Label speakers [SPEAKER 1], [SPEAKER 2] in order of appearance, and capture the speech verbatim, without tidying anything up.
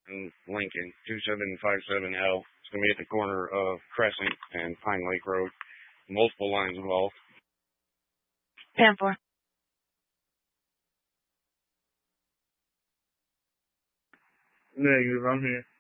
[SPEAKER 1] in Lincoln, two seven five seven L. It's going to be at the corner of Crescent and Pine Lake Road. Multiple lines involved.
[SPEAKER 2] ten four.
[SPEAKER 3] Negative, I'm here.